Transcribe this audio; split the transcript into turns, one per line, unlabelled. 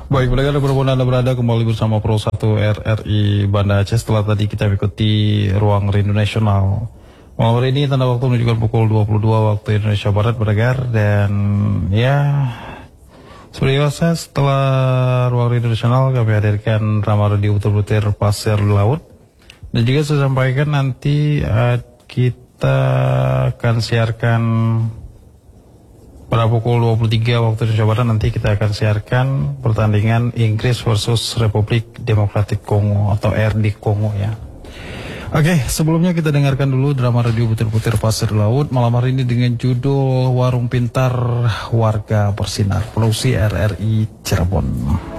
Baik, pendengar dimanapun Anda berada, kembali bersama Pro 1 RRI Banda Aceh. Setelah tadi kita mengikuti ruang rindu nasional, malam hari ini tanda waktu menunjukkan pukul 22 waktu Indonesia Barat, pendengar. Dan ya, seperti biasa setelah ruang rindu nasional kami hadirkan Rama Radio Butir-Butir Pasir Laut. Dan juga saya sampaikan nanti kita akan siarkan pada pukul 23 waktu Indonesia Barat. Nanti kita akan siarkan pertandingan Inggris versus Republik Demokratik Kongo atau RD Kongo ya. Oke, sebelumnya kita dengarkan dulu drama radio Butir-Butir Pasir Laut malam hari ini dengan judul Warung Pintar Warga Bersinar, produksi RRI Cirebon.